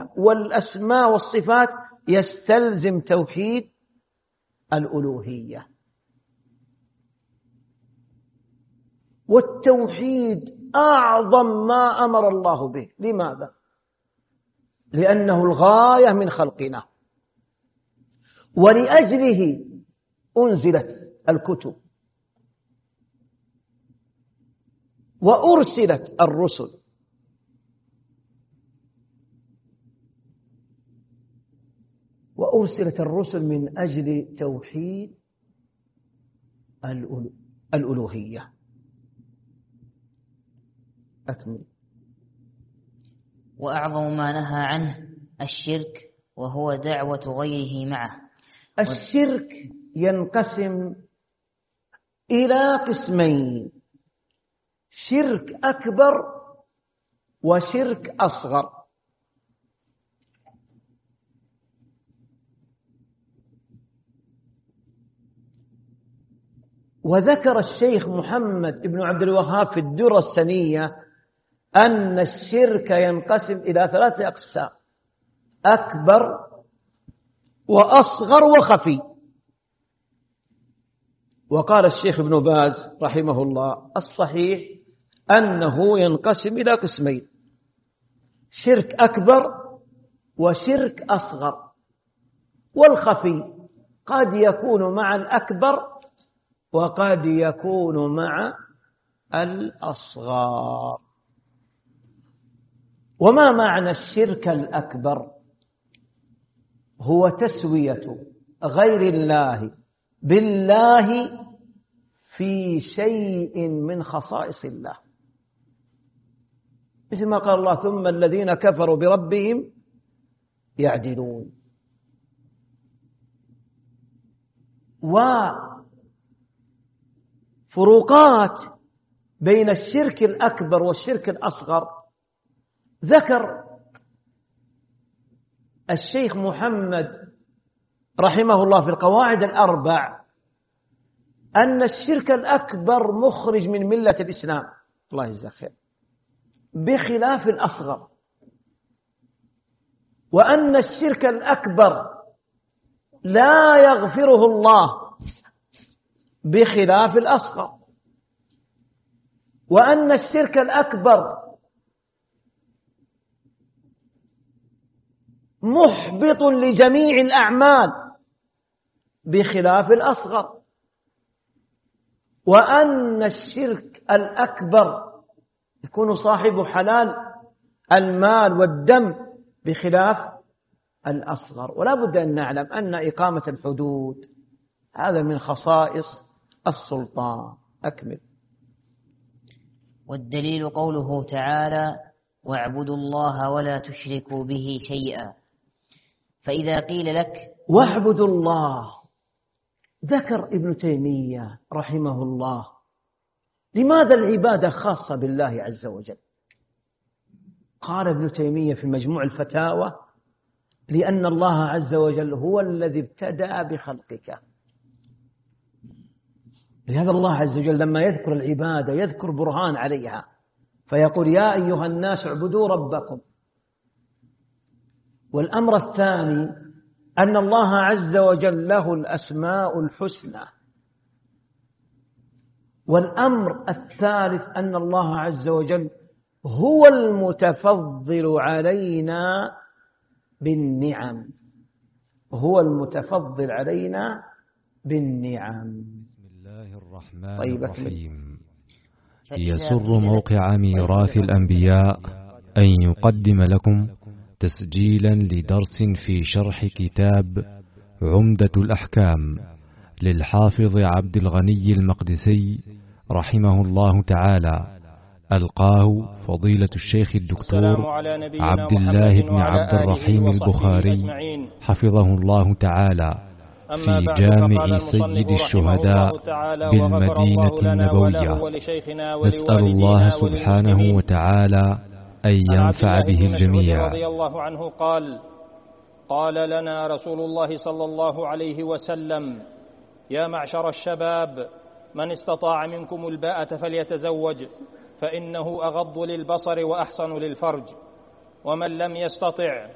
والأسماء والصفات يستلزم توحيد الألوهية. والتوحيد أعظم ما أمر الله به. لماذا؟ لأنه الغاية من خلقنا، ولأجله أنزلت الكتب وأرسلت الرسل. وأرسلت الرسل من أجل توحيد الألوهية. أكمل. وأعظم ما نهى عنه الشرك، وهو دعوة غيره معه. الشرك ينقسم إلى قسمين: شرك أكبر وشرك أصغر. وذكر الشيخ محمد بن عبد الوهاب في الدرة السنية أن الشرك ينقسم إلى 3 أقسام: أكبر وأصغر وخفي. وقال الشيخ ابن باز رحمه الله: الصحيح أنه ينقسم إلى قسمين: شرك أكبر وشرك أصغر. والخفي قد يكون مع الأكبر وقد يكون مع الأصغر. وما معنى الشرك الأكبر؟ هو تسوية غير الله بالله في شيء من خصائص الله، مثل ما قال الله: ثم الذين كفروا بربهم يعدلون. وفروقات بين الشرك الأكبر والشرك الأصغر ذكر الشيخ محمد رحمه الله في القواعد الأربع أن الشرك الأكبر مخرج من ملة الإسلام، الله يجزاه خير، بخلاف الأصغر. وأن الشرك الأكبر لا يغفره الله بخلاف الأصغر. وأن الشرك الأكبر محبط لجميع الأعمال بخلاف الأصغر. وأن الشرك الأكبر يكون صاحب حلال المال والدم بخلاف الأصغر. ولا بد أن نعلم أن إقامة الحدود هذا من خصائص السلطان. أكمل. والدليل قوله تعالى: واعبدوا الله ولا تشركوا به شيئا. فإذا قيل لك واعبدوا الله، ذكر ابن تيمية رحمه الله لماذا العبادة خاصة بالله عز وجل. قال ابن تيمية في مجموع الفتاوى: لأن الله عز وجل هو الذي ابتدأ بخلقك. لهذا الله عز وجل لما يذكر العبادة يذكر برهان عليها، فيقول: يا أيها الناس اعبدوا ربكم. والأمر الثاني أن الله عز وجل له الأسماء الحسنى. والأمر الثالث أن الله عز وجل هو المتفضل علينا بالنعم، هو المتفضل علينا بالنعم. بسم الله الرحمن الرحيم. يسر موقع ميراث الأنبياء أن يقدم لكم تسجيلا لدرس في شرح كتاب عمدة الأحكام للحافظ عبد الغني المقدسي رحمه الله تعالى، ألقاه فضيلة الشيخ الدكتور عبد الله بن عبد الرحيم البخاري حفظه الله تعالى في جامع سيد الشهداء بالمدينة النبوية. نسأل الله سبحانه وتعالى أن ينفع به الجميع. رضي الله عنه قال لنا رسول الله صلى الله عليه وسلم: يا معشر الشباب، من استطاع منكم الباءة فليتزوج، فإنه أغض للبصر وأحصن للفرج، ومن لم يستطع